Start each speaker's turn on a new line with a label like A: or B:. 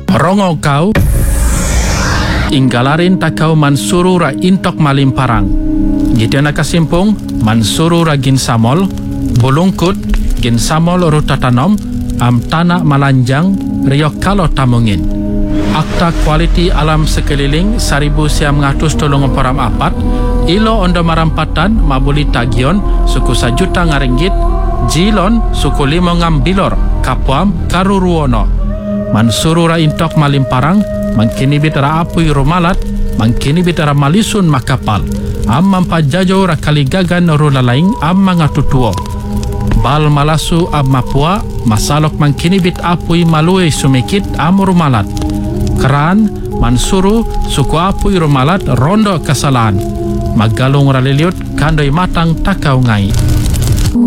A: Rongo kau inggalarin takau mansuru ra intok malim parang. Gitu nak kasimpung mansuru ra gin samol bulungkut gin samol rutatanom am tanah malanjang riok kalau tamungin. Akta kualiti alam sekeliling 1934 ilo ondo marampatan mabuli tagion suku 1 juta ngaringgit jilon suku 5 ngambilor kapuam karuruono. Mansuru ra intok malim parang mangkini bitara apui rumalat mangkini bitara malisun makapal am mampajajo ra kaligagan rulalaing am mangatutuo bal malasu am mapua masalok mangkini bit apui malue sumikit am rumalat keran mansuru suku apui rumalat rondo kesalahan magalung ra liliut kandoi matang takau ngai.